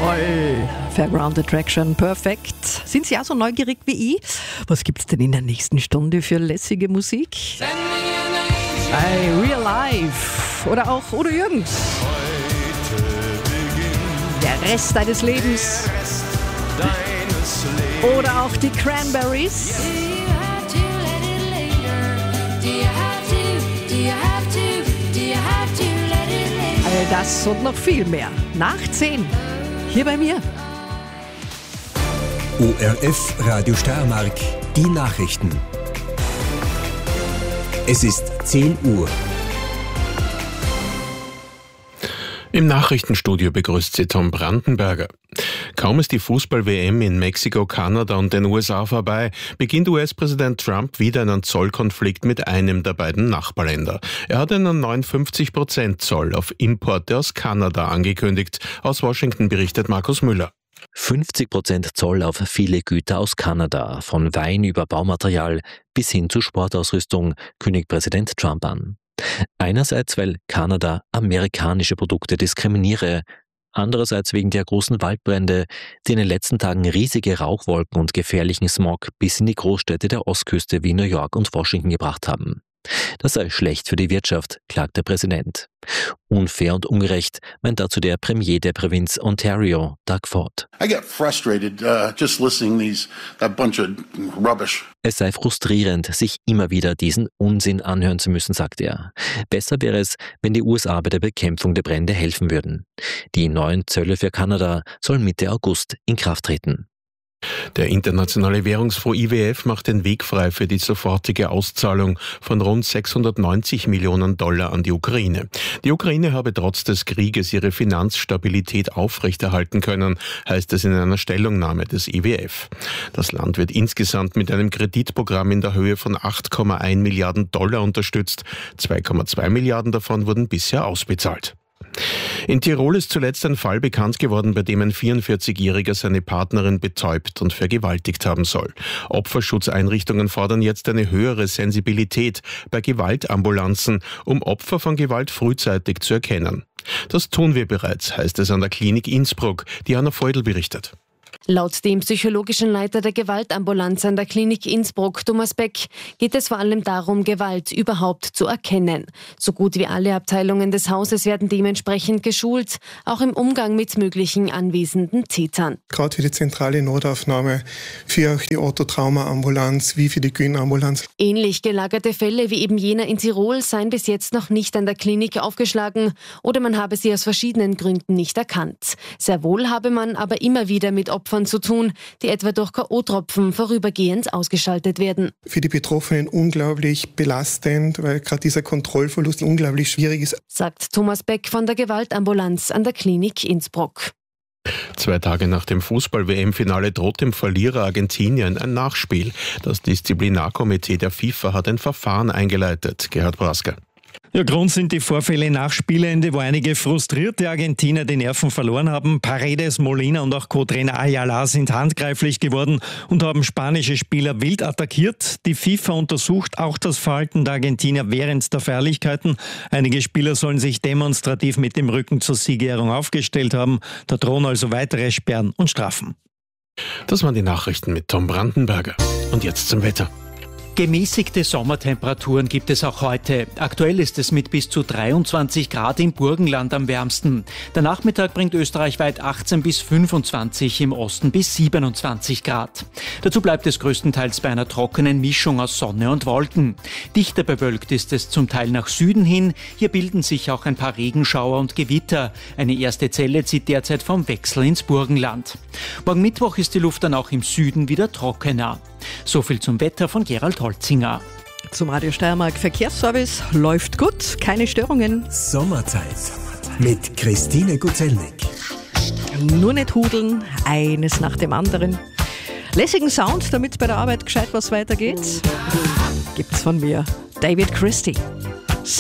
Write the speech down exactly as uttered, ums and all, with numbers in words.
Jawohl, Fairground Attraction, perfekt. Sind Sie auch so neugierig wie ich? Was gibt's denn in der nächsten Stunde für lässige Musik? Hey, Real Life oder auch Udo Jürgens. Der Rest deines Lebens. Oder auch die Cranberries. All das und noch viel mehr. Nach zehn. Hier bei mir. O R F Radio Steiermark, die Nachrichten. Es ist zehn Uhr. Im Nachrichtenstudio begrüßt sie Tom Brandenberger. Kaum ist die Fußball-W M in Mexiko, Kanada und den U S A vorbei, beginnt U S-Präsident Trump wieder einen Zollkonflikt mit einem der beiden Nachbarländer. Er hat einen neunundfünfzig Prozent Zoll auf Importe aus Kanada angekündigt. Aus Washington berichtet Markus Müller. fünfzig Prozent Zoll auf viele Güter aus Kanada, von Wein über Baumaterial bis hin zu Sportausrüstung, kündigt Präsident Trump an. Einerseits, weil Kanada amerikanische Produkte diskriminiere, andererseits wegen der großen Waldbrände, die in den letzten Tagen riesige Rauchwolken und gefährlichen Smog bis in die Großstädte der Ostküste wie New York und Washington gebracht haben. Das sei schlecht für die Wirtschaft, klagt der Präsident. Unfair und ungerecht, meint dazu der Premier der Provinz Ontario, Doug Ford. I get frustrated uh, just listening these that bunch of rubbish. Es sei frustrierend, sich immer wieder diesen Unsinn anhören zu müssen, sagt er. Besser wäre es, wenn die U S A bei der Bekämpfung der Brände helfen würden. Die neuen Zölle für Kanada sollen Mitte August in Kraft treten. Der Internationale Währungsfonds I W F macht den Weg frei für die sofortige Auszahlung von rund sechshundertneunzig Millionen Dollar an die Ukraine. Die Ukraine habe trotz des Krieges ihre Finanzstabilität aufrechterhalten können, heißt es in einer Stellungnahme des I W F. Das Land wird insgesamt mit einem Kreditprogramm in der Höhe von acht Komma eins Milliarden Dollar unterstützt. zwei Komma zwei Milliarden davon wurden bisher ausbezahlt. In Tirol ist zuletzt ein Fall bekannt geworden, bei dem ein vierundvierzigjähriger seine Partnerin betäubt und vergewaltigt haben soll. Opferschutzeinrichtungen fordern jetzt eine höhere Sensibilität bei Gewaltambulanzen, um Opfer von Gewalt frühzeitig zu erkennen. Das tun wir bereits, heißt es an der Klinik Innsbruck, die Anna Feudel berichtet. Laut dem psychologischen Leiter der Gewaltambulanz an der Klinik Innsbruck, Thomas Beck, geht es vor allem darum, Gewalt überhaupt zu erkennen. So gut wie alle Abteilungen des Hauses werden dementsprechend geschult, auch im Umgang mit möglichen anwesenden Tätern. Gerade für die zentrale Notaufnahme, für auch die Orthotraumaambulanz wie für die Gynambulanz. Ähnlich gelagerte Fälle wie eben jener in Tirol seien bis jetzt noch nicht an der Klinik aufgeschlagen oder man habe sie aus verschiedenen Gründen nicht erkannt. Sehr wohl habe man aber immer wieder mit Opfern zu tun, die etwa durch K O-Tropfen vorübergehend ausgeschaltet werden. Für die Betroffenen unglaublich belastend, weil gerade dieser Kontrollverlust unglaublich schwierig ist, sagt Thomas Beck von der Gewaltambulanz an der Klinik Innsbruck. Zwei Tage nach dem Fußball-W M-Finale droht dem Verlierer Argentinien ein Nachspiel. Das Disziplinarkomitee der FIFA hat ein Verfahren eingeleitet. Gerhard Brasker. Ja, Grund sind die Vorfälle nach Spielende, wo einige frustrierte Argentinier die Nerven verloren haben. Paredes, Molina und auch Co-Trainer Ayala sind handgreiflich geworden und haben spanische Spieler wild attackiert. Die FIFA untersucht auch das Verhalten der Argentinier während der Feierlichkeiten. Einige Spieler sollen sich demonstrativ mit dem Rücken zur Siegerehrung aufgestellt haben. Da drohen also weitere Sperren und Strafen. Das waren die Nachrichten mit Tom Brandenberger. Und jetzt zum Wetter. Gemäßigte Sommertemperaturen gibt es auch heute. Aktuell ist es mit bis zu dreiundzwanzig Grad im Burgenland am wärmsten. Der Nachmittag bringt österreichweit achtzehn bis fünfundzwanzig, im Osten bis siebenundzwanzig Grad. Dazu bleibt es größtenteils bei einer trockenen Mischung aus Sonne und Wolken. Dichter bewölkt ist es zum Teil nach Süden hin. Hier bilden sich auch ein paar Regenschauer und Gewitter. Eine erste Zelle zieht derzeit vom Wechsel ins Burgenland. Morgen Mittwoch ist die Luft dann auch im Süden wieder trockener. So viel zum Wetter von Gerald Holzinger. Zum Radio Steiermark Verkehrsservice läuft gut, keine Störungen. Sommerzeit mit Christine Guzelnik. Nur nicht hudeln, eines nach dem anderen. Lässigen Sound, damit bei der Arbeit gescheit was weitergeht, gibt's von mir. David Christie.